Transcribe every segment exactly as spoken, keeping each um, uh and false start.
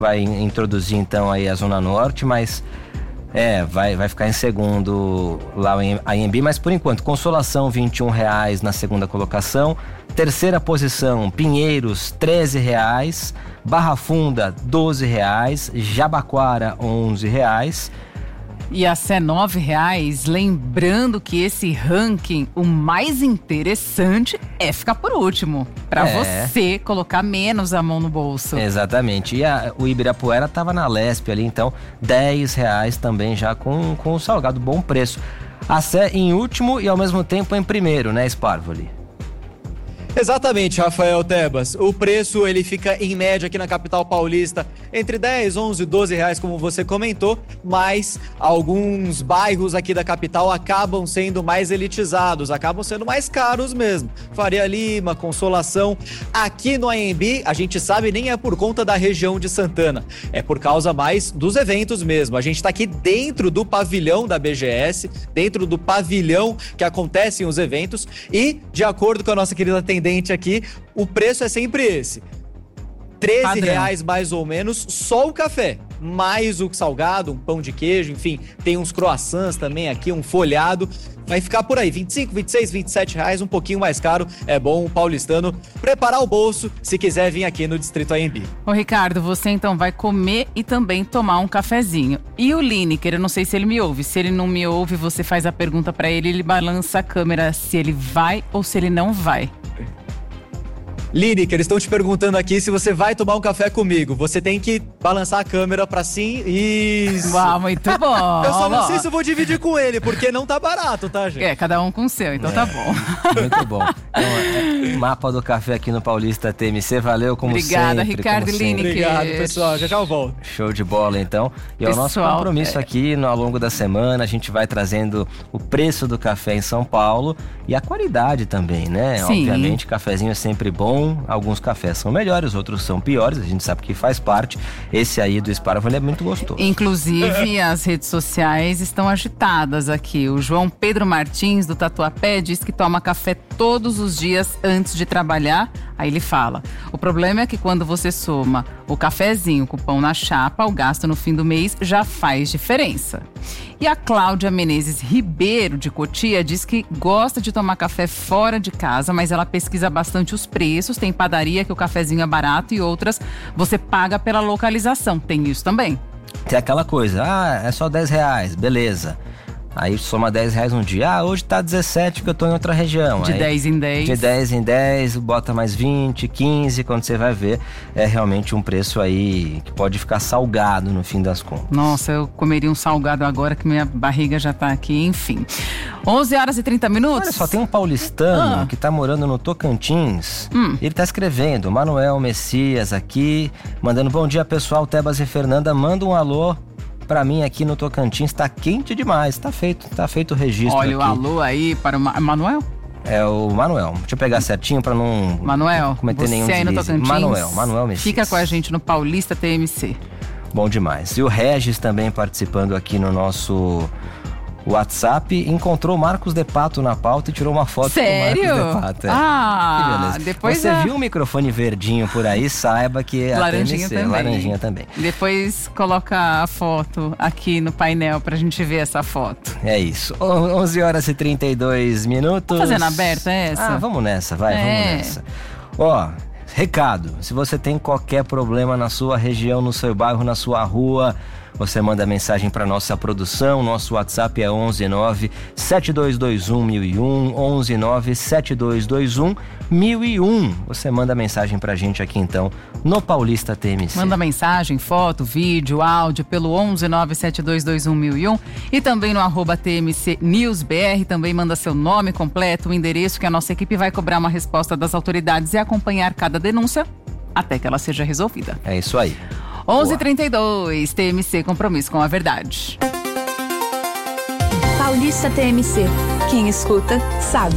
vai introduzir então aí a Zona Norte, mas é, vai, vai ficar em segundo lá em A M B, mas por enquanto, Consolação vinte e um reais na segunda colocação, terceira posição, Pinheiros treze reais, Barra Funda doze reais, Jabaquara onze reais. E a Sé nove reais, lembrando que esse ranking, o mais interessante é ficar por último, para É. você colocar menos a mão no bolso. Exatamente, e a, o Ibirapuera tava na Lesp ali, então dez reais também já com, com o salgado, bom preço. A Sé em último e ao mesmo tempo em primeiro, né, Sparvoli? Exatamente, Rafael Tebas. O preço ele fica em média aqui na capital paulista entre dez, onze, doze reais, como você comentou, mas alguns bairros aqui da capital acabam sendo mais elitizados, acabam sendo mais caros mesmo. Faria Lima, Consolação. Aqui no A M B, a gente sabe, nem é por conta da região de Santana, é por causa mais dos eventos mesmo. A gente está aqui dentro do pavilhão da B G S, dentro do pavilhão que acontecem os eventos e, de acordo com a nossa querida atendente aqui, o preço é sempre esse. treze reais mais ou menos, só o café. Mais o salgado, um pão de queijo, enfim, tem uns croissants também aqui, um folhado. Vai ficar por aí, vinte e cinco, vinte e seis, vinte e sete reais, um pouquinho mais caro. É bom o paulistano preparar o bolso se quiser vir aqui no Distrito A M B. Ô Ricardo, você então vai comer e também tomar um cafezinho. E o Lineker, eu não sei se ele me ouve. Se ele não me ouve, você faz a pergunta pra ele, ele balança a câmera se ele vai ou se ele não vai. Lineker, eles estão te perguntando aqui se você vai tomar um café comigo. Você tem que balançar a câmera pra sim. Isso. Uau, muito bom. Eu só não sei se eu vou dividir com ele, porque não tá barato, tá, gente? É, cada um com o seu, então é. Tá bom. Muito bom. Então, é, mapa do café aqui no Paulista T M C, valeu como Obrigada, sempre. Ricardo e Lineker. Obrigado, pessoal. Já já eu volto. Show de bola, então. E é o nosso Pessoal, compromisso é. aqui no, ao longo da semana. A gente vai trazendo o preço do café em São Paulo e a qualidade também, né? Sim. Obviamente, cafezinho é sempre bom. Alguns cafés são melhores, outros são piores. A gente sabe que faz parte. Esse aí do Sparvoli é muito gostoso. Inclusive, as redes sociais estão agitadas aqui. O João Pedro Martins, do Tatuapé, diz que toma café todos os dias antes de trabalhar. Aí ele fala: o problema é que quando você soma o cafezinho com o pão na chapa, o gasto no fim do mês já faz diferença. E a Cláudia Menezes Ribeiro, de Cotia, diz que gosta de tomar café fora de casa, mas ela pesquisa bastante os preços. Tem padaria que o cafezinho é barato e outras você paga pela localização. Tem isso também. Tem aquela coisa, ah, é só dez reais, beleza. Aí soma dez reais um dia. Ah, hoje tá dezessete porque eu tô em outra região. De aí, dez em dez. De dez em dez, bota mais vinte, quinze. Quando você vai ver, é realmente um preço aí que pode ficar salgado no fim das contas. Nossa, eu comeria um salgado agora que minha barriga já tá aqui, enfim. onze horas e trinta minutos. Olha só, tem um paulistano Ah. que tá morando no Tocantins. Hum. Ele tá escrevendo, Manuel Messias aqui, mandando bom dia pessoal, Tebas e Fernanda, manda um alô pra mim aqui no Tocantins, tá quente demais, tá feito, tá feito o registro. Olha o aqui. alô aí para o Ma- Manuel. É o Manuel, deixa eu pegar certinho pra não Manuel, cometer você nenhum aí no deslize. Tocantins. Manuel, Manuel Messias. Fica com a gente no Paulista T M C. Bom demais. E o Regis também participando aqui no nosso WhatsApp, encontrou Marcos de Pato na pauta e tirou uma foto Sério? com o Marcos de Pato. É. Ah, Que beleza. depois Você a- viu um microfone verdinho por aí, saiba que é a Laranjinha T M C, também. laranjinha também. Depois coloca a foto aqui no painel pra gente ver essa foto. É isso. O- onze horas e trinta e dois minutos. Vamos fazer na aberta essa? Ah, vamos nessa, vai, É. vamos nessa. Ó, recado, se você tem qualquer problema na sua região, no seu bairro, na sua rua, você manda mensagem para nossa produção. Nosso WhatsApp é onze nove sete dois dois um mil e um, onze nove sete dois dois um mil e um. Você manda mensagem pra gente aqui então no Paulista T M C. Manda mensagem, foto, vídeo, áudio pelo onze nove sete dois dois um mil e um e também no arroba T M C News B R. Também manda seu nome completo, o endereço, que a nossa equipe vai cobrar uma resposta das autoridades e acompanhar cada denúncia até que ela seja resolvida. É isso aí. onze e trinta e dois, T M C, compromisso com a verdade. Paulista T M C. Quem escuta, sabe.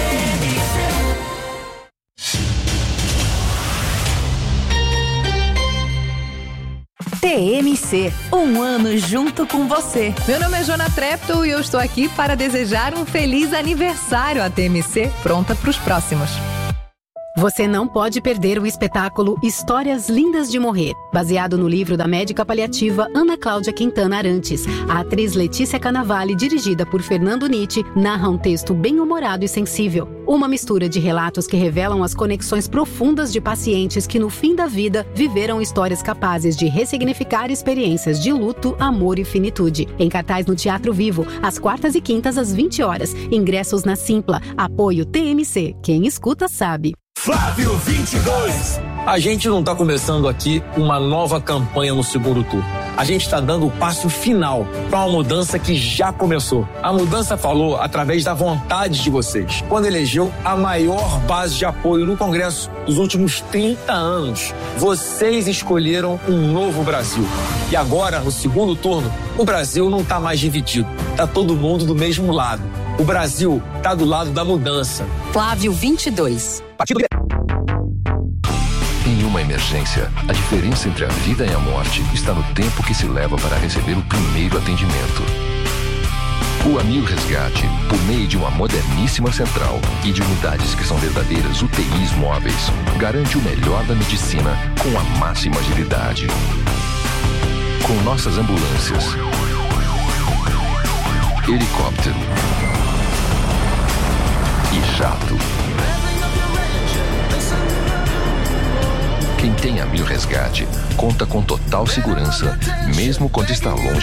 T M C, um ano junto com você. Meu nome é Jona Trepto e eu estou aqui para desejar um feliz aniversário à T M C, pronta para os próximos. Você não pode perder o espetáculo Histórias Lindas de Morrer, baseado no livro da médica paliativa Ana Cláudia Quintana Arantes. A atriz Letícia Cannavale, dirigida por Fernando Nitti, narra um texto bem-humorado e sensível. Uma mistura de relatos que revelam as conexões profundas de pacientes que, no fim da vida, viveram histórias capazes de ressignificar experiências de luto, amor e finitude. Em cartaz no Teatro Vivo, às quartas e quintas às vinte horas. Ingressos na Simpla. Apoio T M C. Quem escuta sabe. Flávio vinte e dois. A gente não está começando aqui uma nova campanha no segundo turno. A gente está dando o passo final para uma mudança que já começou. A mudança falou através da vontade de vocês, quando elegeu a maior base de apoio no Congresso dos últimos trinta anos. Vocês escolheram um novo Brasil. E agora, no segundo turno, o Brasil não está mais dividido. Está todo mundo do mesmo lado. O Brasil está do lado da mudança. Flávio vinte e dois. Partido Em uma emergência, a diferença entre a vida e a morte está no tempo que se leva para receber o primeiro atendimento. O Amil Resgate, por meio de uma moderníssima central e de unidades que são verdadeiras U T Is móveis, garante o melhor da medicina com a máxima agilidade. Com nossas ambulâncias, helicóptero e jato. Quem tem Amil Resgate conta com total segurança, mesmo quando está longe